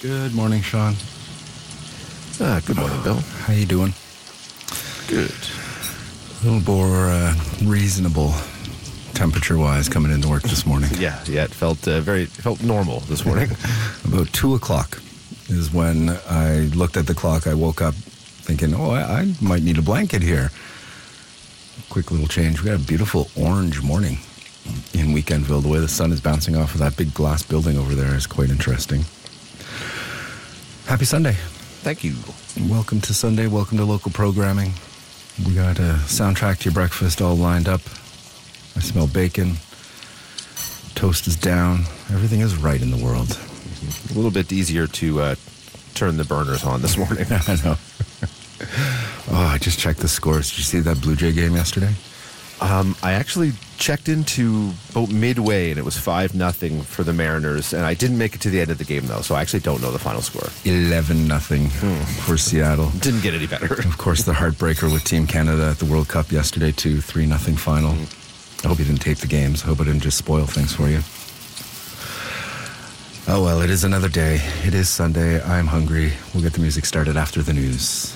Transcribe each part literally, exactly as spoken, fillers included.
Good morning, Sean. Ah, good morning, Bill. How you doing? Good. A little more uh, reasonable temperature-wise coming into work this morning. Yeah, yeah, it felt uh, very, it felt normal this morning. About two o'clock is when I looked at the clock. I woke up thinking, oh, I, I might need a blanket here. Quick little change. We got a beautiful orange morning in Weekendville. The way the sun is bouncing off of that big glass building over there is quite interesting. Happy Sunday. Thank you. Welcome to Sunday. Welcome to local programming. We got a soundtrack to your breakfast all lined up. I smell bacon. Toast is down. Everything is right in the world. A little bit easier to uh, turn the burners on this morning. I know. Oh, I just checked the scores. Did you see that Blue Jay game yesterday? Um, I actually checked into about midway, and it was five nothing for the Mariners, and I didn't make it to the end of the game, though, so I actually don't know the final score. eleven nothing for Seattle. Didn't get any better. Of course, the heartbreaker with Team Canada at the World Cup yesterday, too. three nothing final. I hope you didn't tape the games. I hope I didn't just spoil things for you. Oh, well, it is another day. It is Sunday. I'm hungry. We'll get the music started after the news.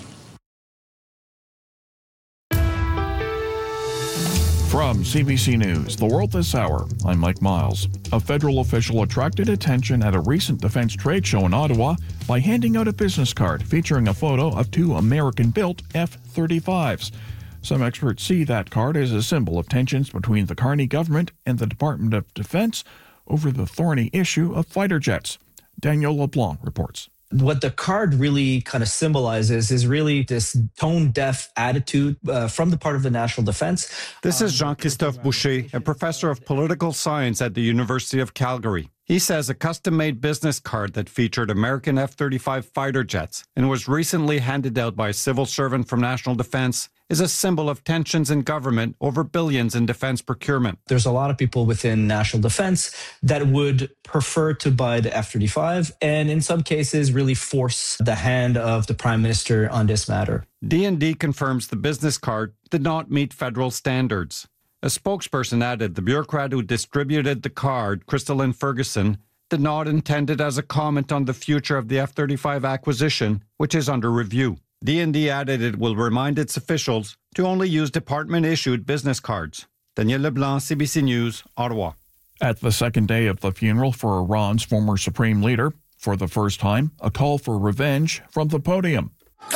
From C B C News, The World This Hour, I'm Mike Miles. A federal official attracted attention at a recent defense trade show in Ottawa by handing out a business card featuring a photo of two American-built F thirty-fives. Some experts see that card as a symbol of tensions between the Carney government and the Department of Defense over the thorny issue of fighter jets. Daniel LeBlanc reports. What the card really kind of symbolizes is really this tone-deaf attitude uh, from the part of the national defense. This is Jean-Christophe Boucher, a professor of political science at the University of Calgary. He says a custom-made business card that featured American F thirty-five fighter jets and was recently handed out by a civil servant from National Defense is a symbol of tensions in government over billions in defense procurement. There's a lot of people within national defense that would prefer to buy the F thirty-five and in some cases really force the hand of the Prime Minister on this matter. D and D confirms the business card did not meet federal standards. A spokesperson added the bureaucrat who distributed the card, Crystalline Ferguson, did not intend it as a comment on the future of the F thirty-five acquisition, which is under review. D and D added it will remind its officials to only use department-issued business cards. Daniel Leblanc, C B C News, Ottawa. At the second day of the funeral for Iran's former supreme leader, for the first time, a call for revenge from the podium.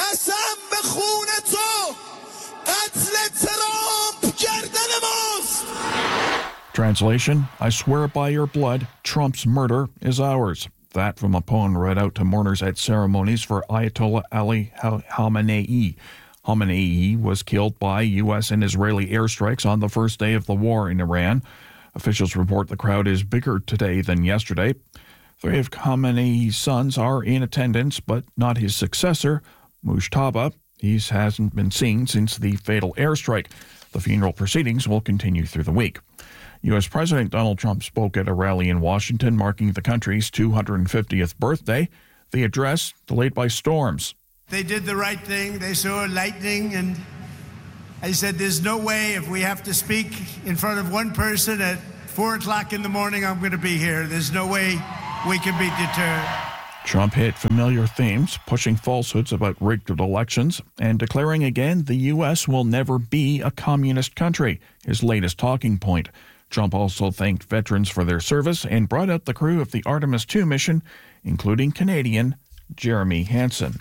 Translation, I swear by your blood, Trump's murder is ours. That from a poem read out to mourners at ceremonies for Ayatollah Ali Khamenei. Khamenei was killed by U S and Israeli airstrikes on the first day of the war in Iran. Officials report the crowd is bigger today than yesterday. Three of Khamenei's sons are in attendance, but not his successor, Mujtaba. He hasn't been seen since the fatal airstrike. The funeral proceedings will continue through the week. U S. President Donald Trump spoke at a rally in Washington marking the country's two hundred fiftieth birthday. The address delayed by storms. They did the right thing. They saw lightning, and I said, there's no way if we have to speak in front of one person at four o'clock in the morning, I'm going to be here. There's no way we can be deterred. Trump hit familiar themes, pushing falsehoods about rigged elections and declaring again the U S will never be a communist country, his latest talking point. Trump also thanked veterans for their service and brought out the crew of the Artemis two mission, including Canadian Jeremy Hansen.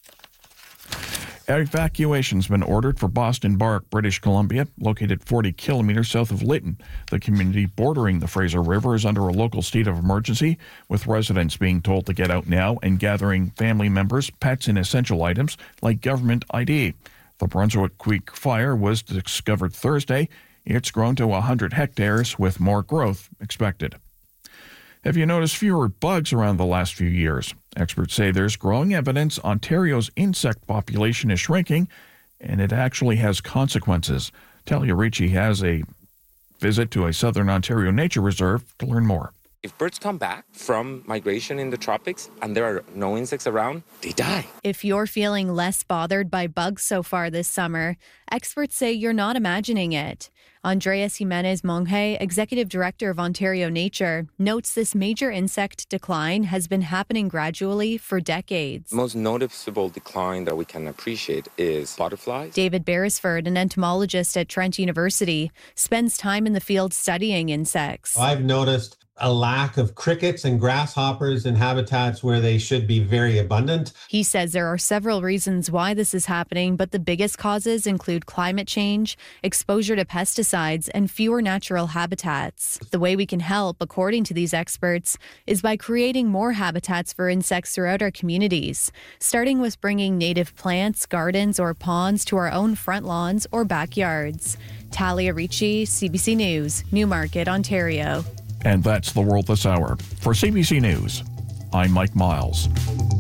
Evacuation's been ordered for Boston Bark, British Columbia, located forty kilometers south of Lytton. The community bordering the Fraser River is under a local state of emergency, with residents being told to get out now and gathering family members, pets, and essential items like government I D. The Brunswick Creek fire was discovered Thursday. It's grown to one hundred hectares, with more growth expected. Have you noticed fewer bugs around the last few years? Experts say there's growing evidence Ontario's insect population is shrinking, and it actually has consequences. Talia Ricci has a visit to a Southern Ontario nature reserve to learn more. If birds come back from migration in the tropics and there are no insects around, they die. If you're feeling less bothered by bugs so far this summer, experts say you're not imagining it. Andreas Jimenez Monge, Executive Director of Ontario Nature, notes this major insect decline has been happening gradually for decades. The most noticeable decline that we can appreciate is butterflies. David Beresford, an entomologist at Trent University, spends time in the field studying insects. I've noticed a lack of crickets and grasshoppers in habitats where they should be very abundant. He says there are several reasons why this is happening, but the biggest causes include climate change, exposure to pesticides, and fewer natural habitats. The way we can help, according to these experts, is by creating more habitats for insects throughout our communities, starting with bringing native plants, gardens, or ponds to our own front lawns or backyards. Talia Ricci, C B C News, Newmarket, Ontario. And that's the world this hour. For C B C News, I'm Mike Miles.